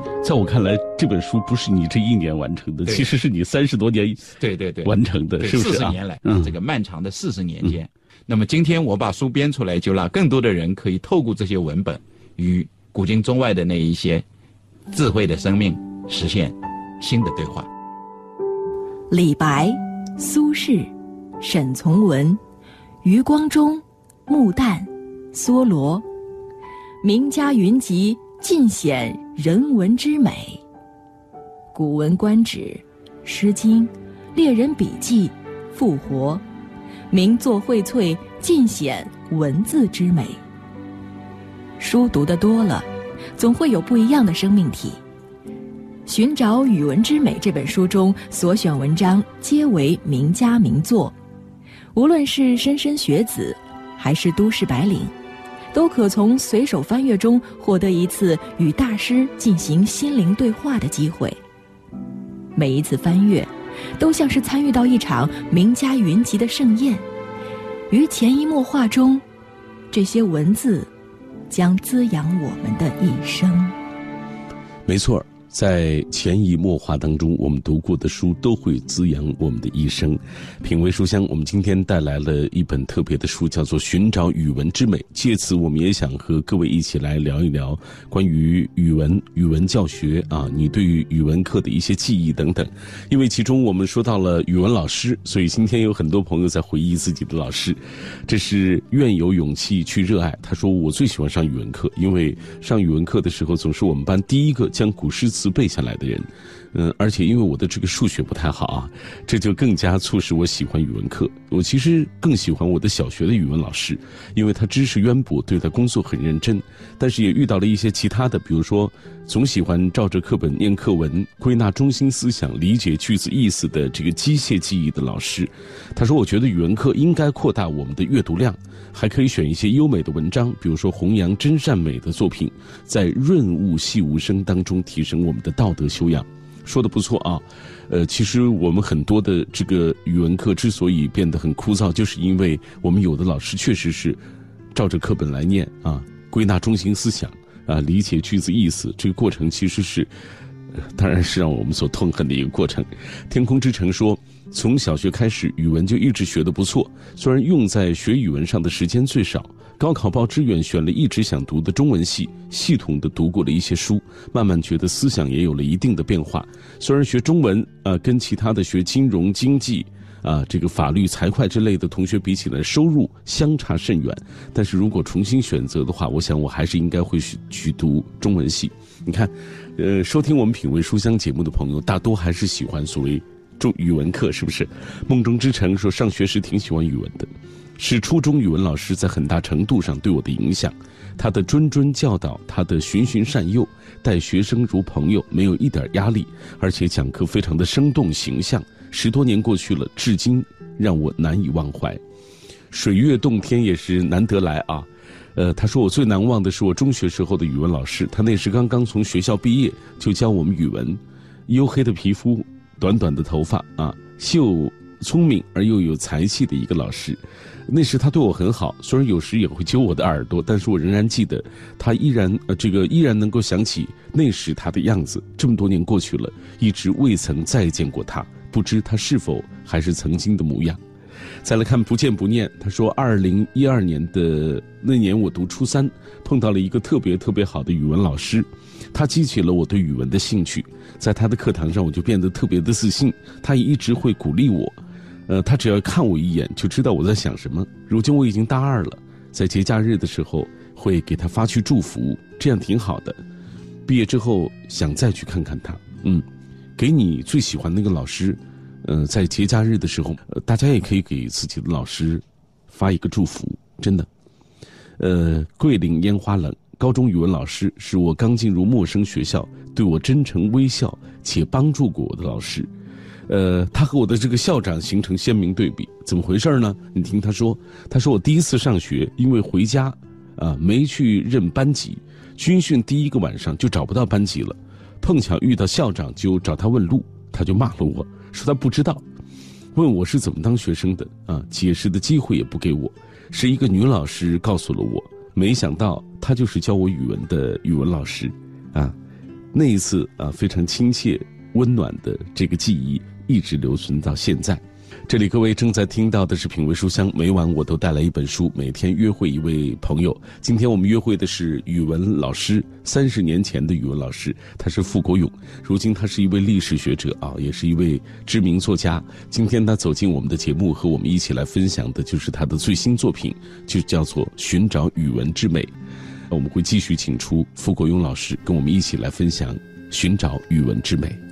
在我看来，这本书不是你这1年完成的，其实是你30多年完成的，是不是 40年来，这个漫长的40年间。那么今天我把书编出来，就让更多的人可以透过这些文本，与古今中外的那一些智慧的生命实现新的对话。 李白、苏轼、沈从文、余光中、穆旦、梭罗，名家云集，尽显人文之美。《古文观止》《诗经》《猎人笔记》复活，名作荟萃，尽显文字之美。书读得多了，总会有不一样的生命体。寻找语文之美这本书中所选文章皆为名家名作，无论是莘莘学子还是都市白领，都可从随手翻阅中获得一次与大师进行心灵对话的机会。每一次翻阅都像是参与到一场名家云集的盛宴，于潜移默化中，这些文字将滋养我们的一生。 没错，在潜移默化当中，我们读过的书都会滋养我们的一生。品味书香，我们今天带来了一本特别的书，叫做《寻找语文之美》。借此我们也想和各位一起来聊一聊关于语文教学啊，你对于语文课的一些记忆等等。因为其中我们说到了语文老师，所以今天有很多朋友在回忆自己的老师。这是愿有勇气去热爱。他说我最喜欢上语文课，因为上语文课的时候总是我们班第一个将古诗词背下来的人。而且因为我的这个数学不太好啊，这就更加促使我喜欢语文课。我其实更喜欢我的小学的语文老师，因为他知识渊博，对待工作很认真。但是也遇到了一些其他的，比如说总喜欢照着课本念课文，归纳中心思想，理解句子意思的这个机械记忆的老师。他说我觉得语文课应该扩大我们的阅读量，还可以选一些优美的文章，比如说弘扬真善美的作品，在润物细无声当中提升我们的道德修养。说得不错啊，其实我们很多的这个语文课之所以变得很枯燥，就是因为我们有的老师确实是照着课本来念啊，归纳中心思想啊，理解句子意思，这个过程其实是当然是让我们所痛恨的一个过程。天空之城说，从小学开始语文就一直学得不错，虽然用在学语文上的时间最少，高考报志愿选了一直想读的中文系，系统的读过了一些书，慢慢觉得思想也有了一定的变化。虽然学中文跟其他的学金融经济这个法律财会之类的同学比起来，收入相差甚远，但是如果重新选择的话，我想我还是应该会去读中文系。你看收听我们品味书香节目的朋友大多还是喜欢所谓语文课，是不是？梦中之城说上学时挺喜欢语文的，是初中语文老师在很大程度上对我的影响，他的谆谆教导，他的循循善诱，待学生如朋友，没有一点压力，而且讲课非常的生动形象。10多年过去了，至今让我难以忘怀。水月洞天也是难得来啊。他说我最难忘的是我中学时候的语文老师，他那时刚刚从学校毕业就教我们语文，黝黑的皮肤，短短的头发啊，聪明而又有才气的一个老师。那时他对我很好，虽然有时也会揪我的耳朵，但是我仍然记得他依然能够想起那时他的样子。这么多年过去了，一直未曾再见过他，不知他是否还是曾经的模样。再来看不见不念，他说2012年的那年我读初3，碰到了一个特别特别好的语文老师，他激起了我对语文的兴趣，在他的课堂上我就变得特别的自信，他也一直会鼓励我。他只要看我一眼就知道我在想什么。如今我已经大2了，在节假日的时候会给他发去祝福，这样挺好的。毕业之后想再去看看他。给你最喜欢那个老师，在节假日的时候，大家也可以给自己的老师发一个祝福，真的。桂林烟花冷，高中语文老师是我刚进入陌生学校，对我真诚微笑且帮助过我的老师。他和我的这个校长形成鲜明对比，怎么回事呢？你听他说我第一次上学，因为回家没去认班级，军训第1个晚上就找不到班级了，碰巧遇到校长就找他问路，他就骂了我，说他不知道，问我是怎么当学生的解释的机会也不给我，是一个女老师告诉了我，没想到她就是教我语文的语文老师那一次非常亲切温暖的这个记忆一直留存到现在。这里各位正在听到的是品味书香，每晚我都带来一本书，每天约会一位朋友。今天我们约会的是语文老师，30年前的语文老师，他是傅国勇，如今他是一位历史学者也是一位知名作家。今天他走进我们的节目，和我们一起来分享的就是他的最新作品，就叫做《寻找语文之美》。我们会继续请出傅国勇老师跟我们一起来分享《寻找语文之美》。